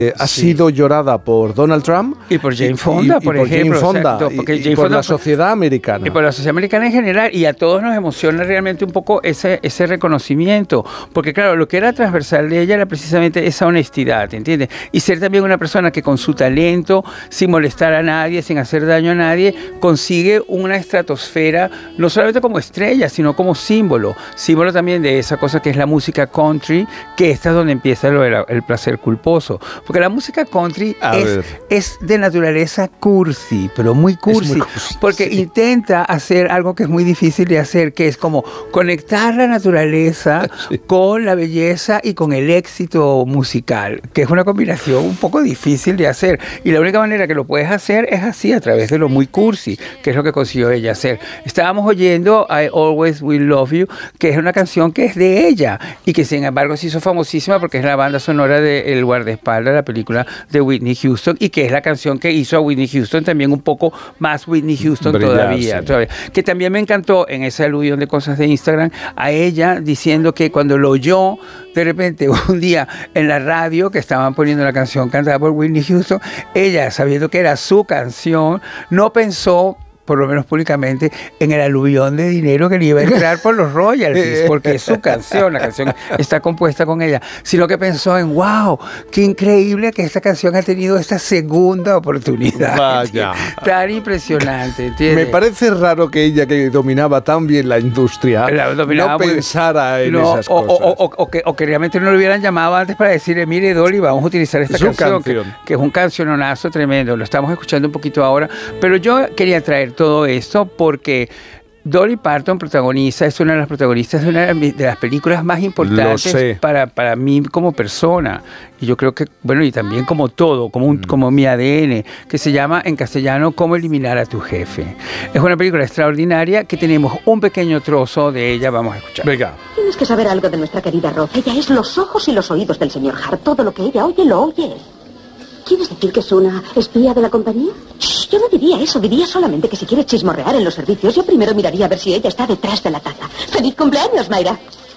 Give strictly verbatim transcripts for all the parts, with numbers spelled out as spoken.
Eh, ha sí. sido llorada por Donald Trump y por Jane Fonda, y, y, por y por ejemplo, Jane Fonda, exacto, porque y, Jane y por Fonda la sociedad americana. Y por la sociedad americana en general, y a todos nos emociona realmente un poco ese, ese reconocimiento, porque claro, lo que era transversal de ella era precisamente esa honestidad, ¿entiendes? Y ser también una persona que con su talento, sin molestar a nadie, sin hacer daño a nadie, consigue una estratosfera, no solamente como estrella, sino como símbolo, símbolo también de esa cosa que es la música country, que esta es donde empieza lo de la, el placer culposo, porque la música country es, es de naturaleza cursi, pero muy cursi, muy cursi porque sí. intenta hacer algo que es muy difícil de hacer, que es como conectar la naturaleza sí. con la belleza y con el éxito musical, que es una combinación un poco difícil de hacer, y la única manera que lo puedes hacer es así, a través de lo muy cursi, que es lo que consiguió ella hacer. Estábamos oyendo I Always Will Love You, que es una canción que es de ella, y que sin embargo se hizo famosísima porque es la banda sonora de El guardaespaldas de la película de Whitney Houston, y que es la canción que hizo a Whitney Houston también un poco más Whitney Houston Brillar, todavía, sí. todavía, que también me encantó en esa alusión de cosas de Instagram, a ella diciendo que cuando lo oyó de repente un día en la radio que estaban poniendo la canción cantada por Whitney Houston, ella, sabiendo que era su canción, no pensó, por lo menos públicamente, en el aluvión de dinero que le iba a entrar por los royalties, porque es su canción, la canción está compuesta con ella, sino que pensó en, wow, qué increíble que esta canción ha tenido esta segunda oportunidad. Vaya. Tan impresionante, ¿entiendes? Me parece raro que ella, que dominaba tan bien la industria, la no pensara en no, esas o, cosas. O, o, o, que, o que realmente no lo hubieran llamado antes para decirle, mire, Dolly, vamos a utilizar esta canción, canción. Que, que es un canciononazo tremendo, lo estamos escuchando un poquito ahora, pero yo quería traer todo esto porque Dolly Parton protagoniza, es una de las protagonistas de una de las películas más importantes para, para mí como persona, y yo creo que, bueno, y también como todo, como, un, mm. como mi A D N, que se llama en castellano Cómo eliminar a tu jefe. Es una película extraordinaria que tenemos un pequeño trozo de ella, vamos a escuchar. Venga. Tienes que saber algo de nuestra querida Roz. Ella es los ojos y los oídos del señor Hart. Todo lo que ella oye, lo oye. ¿Quieres decir que es una espía de la compañía? Shh, yo no diría eso, diría solamente que si quiere chismorrear en los servicios, yo primero miraría a ver si ella está detrás de la taza. ¡Feliz cumpleaños, Mayra!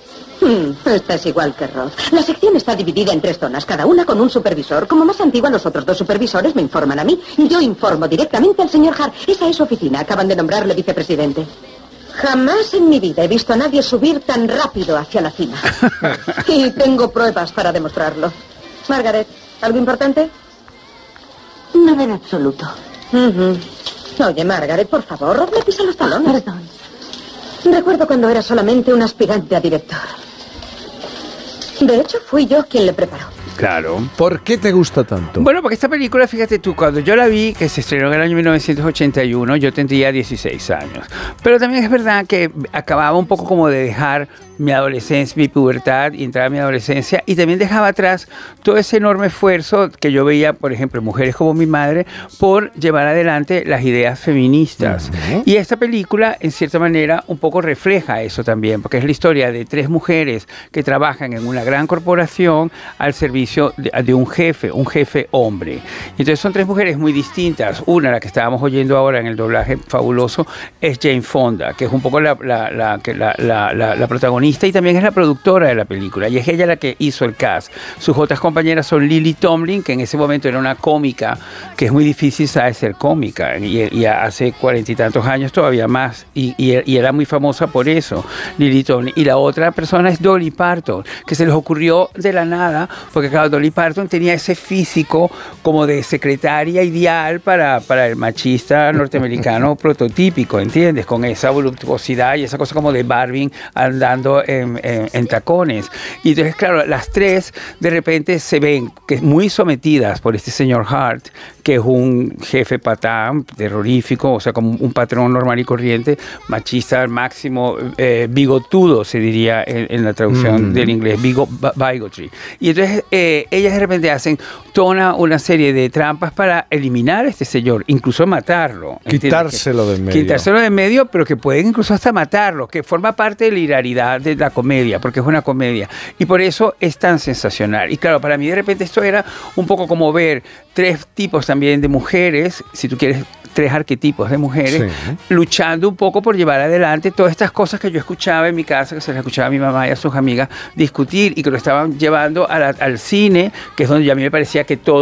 Hmm, esta es igual que Roz. La sección está dividida en tres zonas, cada una con un supervisor. Como más antigua, los otros dos supervisores me informan a mí. Yo informo directamente al señor Hart. Esa es su oficina, acaban de nombrarle vicepresidente. Jamás en mi vida he visto a nadie subir tan rápido hacia la cima. Y tengo pruebas para demostrarlo. Margaret, ¿algo importante? Nada en absoluto. Uh-huh. Oye, Margaret, por favor, Roz me pisa los talones. Perdón. Recuerdo cuando era solamente un aspirante a director. De hecho, fui yo quien le preparó. Claro. ¿Por qué te gusta tanto? Bueno, porque esta película, fíjate tú, cuando yo la vi, que se estrenó en el año mil novecientos ochenta y uno, yo tendría dieciséis años. Pero también es verdad que acababa un poco como de dejar mi adolescencia, mi pubertad, y entrar a mi adolescencia, y también dejaba atrás todo ese enorme esfuerzo que yo veía, por ejemplo, en mujeres como mi madre, por llevar adelante las ideas feministas. Uh-huh. Y esta película, en cierta manera, un poco refleja eso también, porque es la historia de tres mujeres que trabajan en una gran corporación al servicio de, de un jefe, un jefe hombre. Entonces son tres mujeres muy distintas. Una, la que estábamos oyendo ahora en el doblaje fabuloso, es Jane Fonda, que es un poco la, la, la, la, la, la, la protagonista, y también es la productora de la película, y es ella la que hizo el cast. Sus otras compañeras son Lily Tomlin, que en ese momento era una cómica, que es muy difícil, sabe, ser cómica, y, y hace cuarenta y tantos años todavía más, y, y, y era muy famosa por eso, Lily Tomlin. Y la otra persona es Dolly Parton, que se les ocurrió de la nada, porque claro, Dolly Parton tenía ese físico como de secretaria ideal para, para el machista norteamericano prototípico, ¿entiendes? Con esa voluptuosidad y esa cosa como de Barbie andando En, en, en tacones. Y entonces, claro, las tres de repente se ven que muy sometidas por este señor Hart, que es un jefe patán, terrorífico, o sea, como un patrón normal y corriente, machista al máximo, eh, bigotudo, se diría en, en la traducción mm. del inglés, bigo, bigotry. Y entonces eh, ellas de repente hacen toda una serie de trampas para eliminar a este señor, incluso matarlo. Quitárselo de medio. Quitárselo de medio, pero que pueden incluso hasta matarlo, que forma parte de la hilaridad de la comedia, porque es una comedia, y por eso es tan sensacional. Y claro, para mí de repente esto era un poco como ver tres tipos también de mujeres, si tú quieres, tres arquetipos de mujeres, sí, luchando un poco por llevar adelante todas estas cosas que yo escuchaba en mi casa, que se las escuchaba a mi mamá y a sus amigas discutir, y que lo estaban llevando a la, al cine, que es donde ya a mí me parecía que todo